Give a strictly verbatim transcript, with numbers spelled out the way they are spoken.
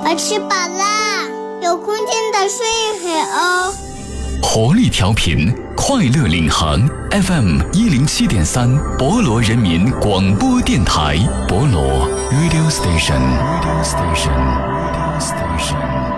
我吃饱啦，有空间的睡一会哦。 活力调频，快乐领航 F M 一零七点三，博罗人民广播电台，博罗 Radio Station。Radio Station。Radio Station。